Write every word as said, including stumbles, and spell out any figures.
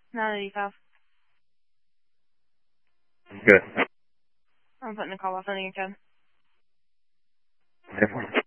nine eighty-five. Good. I'm putting the call off on you, Ken. Everyone.